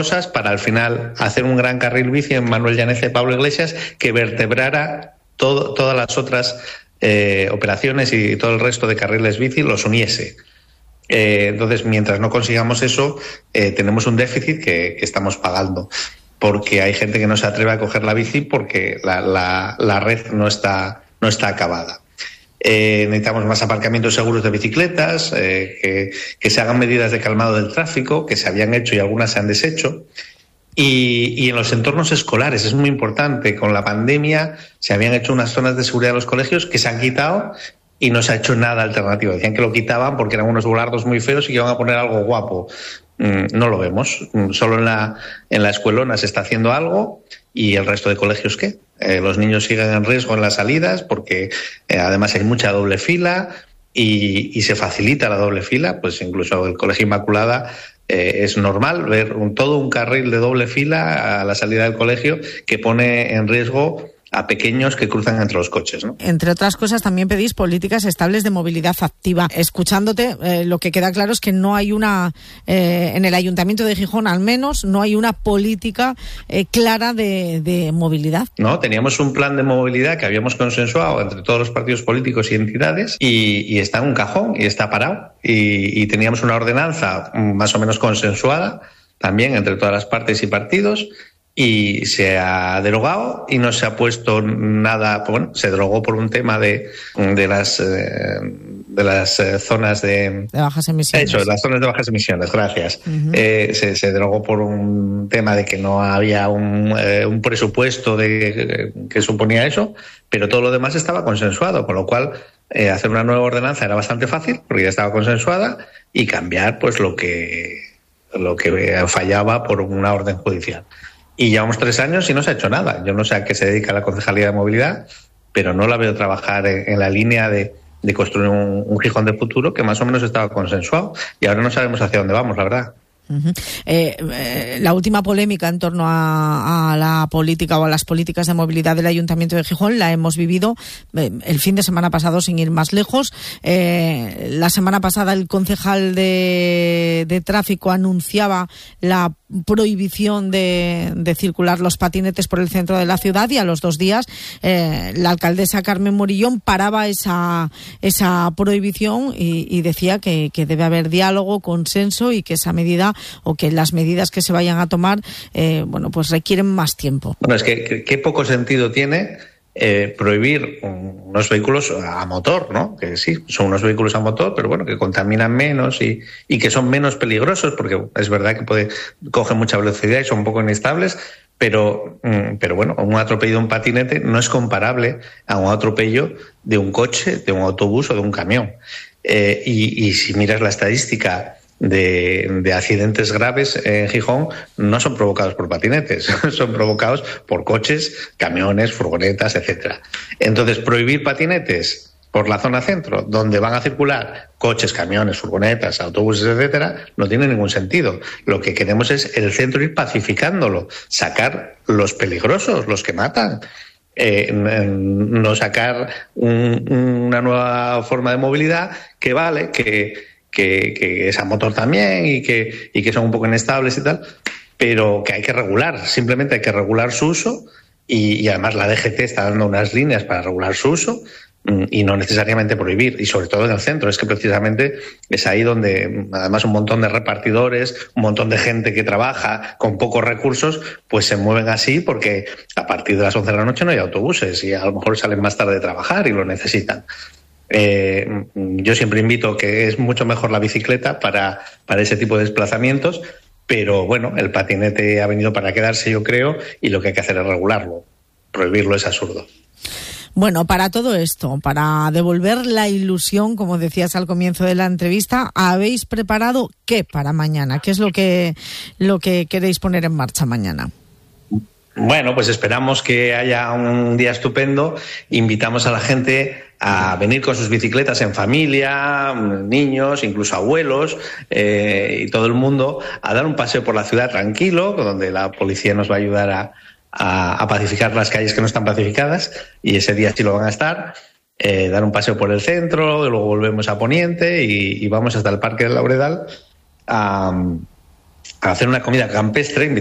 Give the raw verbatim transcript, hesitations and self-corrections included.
cosas para al final hacer un gran carril bici en Manuel Llaneza y Pablo Iglesias que vertebrara todo, todas las otras eh, operaciones y todo el resto de carriles bici, los uniese. Eh, entonces, mientras no consigamos eso, eh, tenemos un déficit que, que estamos pagando, porque hay gente que no se atreve a coger la bici porque la, la, la red no está, no está acabada. Eh, necesitamos más aparcamientos seguros de bicicletas, eh, que, que se hagan medidas de calmado del tráfico, que se habían hecho y algunas se han deshecho. Y, y en los entornos escolares es muy importante. Con la pandemia se habían hecho unas zonas de seguridad en los colegios que se han quitado y no se ha hecho nada alternativo. Decían que lo quitaban porque eran unos volardos muy feos y que iban a poner algo guapo. No lo vemos. Solo en la, en la escuelona se está haciendo algo y el resto de colegios, ¿qué? Eh, los niños siguen en riesgo en las salidas porque eh, además hay mucha doble fila y, y se facilita la doble fila. Pues incluso el Colegio Inmaculada eh, es normal ver un, todo un carril de doble fila a la salida del colegio que pone en riesgo a pequeños que cruzan entre los coches, ¿no? Entre otras cosas, también pedís políticas estables de movilidad activa. Escuchándote, eh, lo que queda claro es que no hay una, eh, en el Ayuntamiento de Gijón al menos, no hay una política eh, clara de, de movilidad. No, teníamos un plan de movilidad que habíamos consensuado entre todos los partidos políticos y entidades y, y está en un cajón y está parado. Y, y teníamos una ordenanza más o menos consensuada también entre todas las partes y partidos. Y se ha derogado y no se ha puesto nada. Bueno, se derogó por un tema de, de las eh, de las eh, zonas de, de bajas emisiones. Eso, las zonas de bajas emisiones, gracias. Uh-huh. Eh, se, se derogó por un tema de que no había un, eh, un presupuesto de, que suponía eso, pero todo lo demás estaba consensuado, con lo cual eh, hacer una nueva ordenanza era bastante fácil porque ya estaba consensuada y cambiar pues lo que lo que fallaba por una orden judicial. Y llevamos tres años y no se ha hecho nada. Yo no sé a qué se dedica la Concejalía de Movilidad, pero no la veo trabajar en, en la línea de, de construir un, un Gijón de futuro que más o menos estaba consensuado. Y ahora no sabemos hacia dónde vamos, la verdad. Uh-huh. Eh, eh, la última polémica en torno a, a la política o a las políticas de movilidad del Ayuntamiento de Gijón la hemos vivido eh, el fin de semana pasado, sin ir más lejos. Eh, la semana pasada el concejal de, de tráfico anunciaba la prohibición de, de circular los patinetes por el centro de la ciudad y a los dos días eh, la alcaldesa Carmen Morillón paraba esa, esa prohibición y, y decía que, que debe haber diálogo, consenso y que esa medida o que las medidas que se vayan a tomar eh, bueno, pues requieren más tiempo. Bueno, es que qué poco sentido tiene eh, prohibir unos vehículos a motor, ¿no? Que sí, son unos vehículos a motor, pero bueno, que contaminan menos y, y que son menos peligrosos, porque es verdad que puede cogen mucha velocidad y son un poco inestables, pero, pero bueno, un atropello de un patinete no es comparable a un atropello de un coche, de un autobús o de un camión. Eh, y, y si miras la estadística De, de accidentes graves en Gijón, no son provocados por patinetes, son provocados por coches, camiones, furgonetas, etcétera. Entonces, prohibir patinetes por la zona centro, donde van a circular coches, camiones, furgonetas, autobuses, etcétera, no tiene ningún sentido. Lo que queremos es el centro ir pacificándolo, sacar los peligrosos, los que matan. Eh, no sacar un, una nueva forma de movilidad que vale, que Que, que es a motor también y que, y que son un poco inestables y tal, pero que hay que regular, simplemente hay que regular su uso y, y además la D G T está dando unas líneas para regular su uso y no necesariamente prohibir, y sobre todo en el centro, es que precisamente es ahí donde además un montón de repartidores, un montón de gente que trabaja con pocos recursos, pues se mueven así porque a partir de las once de la noche no hay autobuses y a lo mejor salen más tarde de trabajar y lo necesitan. Eh, yo siempre invito que es mucho mejor la bicicleta para, para ese tipo de desplazamientos, pero bueno, el patinete ha venido para quedarse, yo creo, y lo que hay que hacer es regularlo. Prohibirlo es absurdo. Bueno, para todo esto, para devolver la ilusión, como decías al comienzo de la entrevista, ¿habéis preparado qué para mañana? ¿Qué es lo que, lo que queréis poner en marcha mañana? Bueno, pues esperamos que haya un día estupendo. Invitamos a la gente a venir con sus bicicletas en familia, niños, incluso abuelos, eh, y todo el mundo a dar un paseo por la ciudad tranquilo, donde la policía nos va a ayudar a, a, a pacificar las calles que no están pacificadas, y ese día sí lo van a estar. Eh, dar un paseo por el centro, luego volvemos a Poniente y, y vamos hasta el Parque del Lauredal a, a hacer una comida campestre,